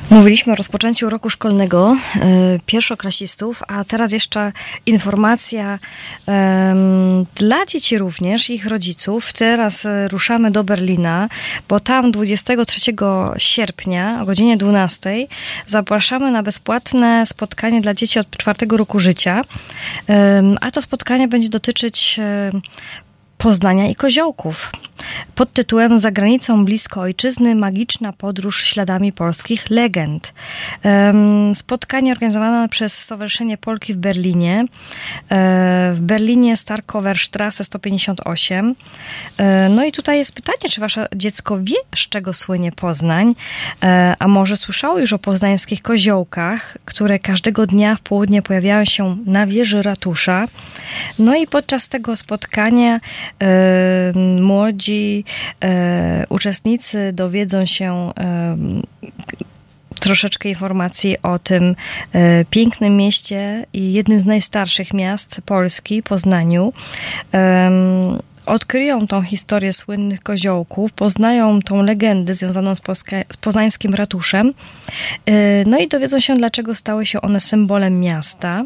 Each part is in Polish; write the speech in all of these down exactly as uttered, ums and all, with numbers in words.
Mówiliśmy o rozpoczęciu roku szkolnego y, pierwszoklasistów, a teraz jeszcze informacja y, dla dzieci również, ich rodziców. Teraz y, ruszamy do Berlina, bo tam dwudziestego trzeciego sierpnia o godzinie dwunastej zapraszamy na bezpłatne spotkanie dla dzieci od czwartego roku życia. Y, a to spotkanie będzie dotyczyć y, Poznania i Koziołków. Pod tytułem "Za granicą blisko ojczyzny. Magiczna podróż śladami polskich legend". Spotkanie organizowane przez Stowarzyszenie Polki w Berlinie. W Berlinie Starkowerstrasse sto pięćdziesiąt osiem. No i tutaj jest pytanie, czy wasze dziecko wie, z czego słynie Poznań? A może słyszało już o poznańskich koziołkach, które każdego dnia w południe pojawiają się na wieży ratusza? No i podczas tego spotkania młodzi e, uczestnicy dowiedzą się e, troszeczkę informacji o tym e, pięknym mieście i jednym z najstarszych miast Polski, Poznaniu. E, Odkryją tą historię słynnych koziołków, poznają tą legendę związaną z, Polska, z poznańskim ratuszem. E, no i dowiedzą się, dlaczego stały się one symbolem miasta.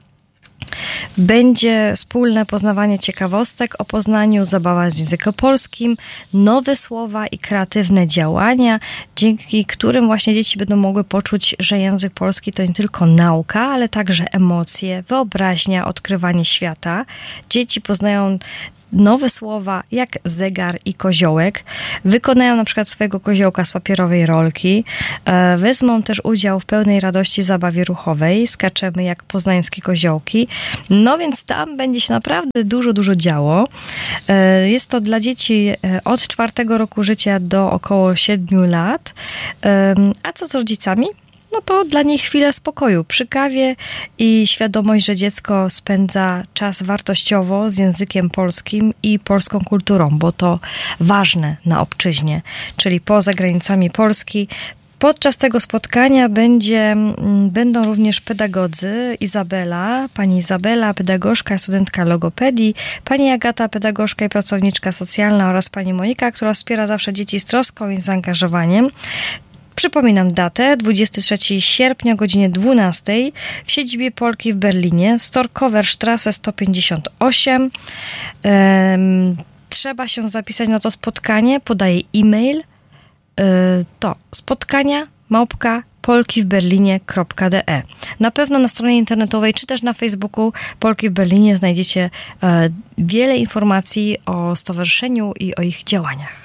Będzie wspólne poznawanie ciekawostek o Poznaniu, zabawa z językiem polskim, nowe słowa i kreatywne działania, dzięki którym właśnie dzieci będą mogły poczuć, że język polski to nie tylko nauka, ale także emocje, wyobraźnia, odkrywanie świata. Dzieci poznają nowe słowa jak zegar i koziołek, wykonają na przykład swojego koziołka z papierowej rolki, e, wezmą też udział w pełnej radości zabawie ruchowej, skaczemy jak poznańskie koziołki, no więc tam będzie się naprawdę dużo, dużo działo. E, jest to dla dzieci od czwartego roku życia do około siedmiu lat, e, a co z rodzicami? No to dla nich chwilę spokoju przy kawie i świadomość, że dziecko spędza czas wartościowo z językiem polskim i polską kulturą, bo to ważne na obczyźnie, czyli poza granicami Polski. Podczas tego spotkania będzie, będą również pedagodzy. Izabela, pani Izabela, pedagogzka, studentka logopedii, pani Agata, pedagogzka i pracowniczka socjalna oraz pani Monika, która wspiera zawsze dzieci z troską i zaangażowaniem. Przypominam datę, dwudziestego trzeciego sierpnia o godzinie dwunastej w siedzibie Polki w Berlinie, Starkowerstrasse sto pięćdziesiąt osiem. Um, trzeba się zapisać na to spotkanie, podaję e-mail, y, to spotkania małpka polki w berlinie kropka de. Na pewno na stronie internetowej czy też na Facebooku Polki w Berlinie znajdziecie y, wiele informacji o stowarzyszeniu i o ich działaniach.